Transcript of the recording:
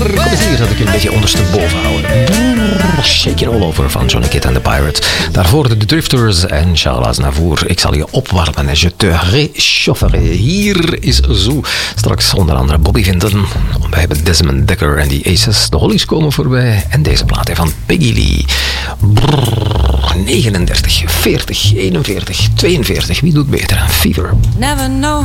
Kom eens hier, dat ik je een beetje ondersteboven houden. Shake It All Over van Johnny Kidd and the Pirates. Daarvoor de Drifters en Charles Aznavour. Ik zal je opwarmen en je te réchaufferer. Hier is zo. Straks onder andere Bobby Vinton. Wij hebben Desmond Dekker en die Aces. De Hollies komen voorbij. En deze plaat van Peggy Lee. 39, 40, 41, 42. Wie doet beter? Fever. Never know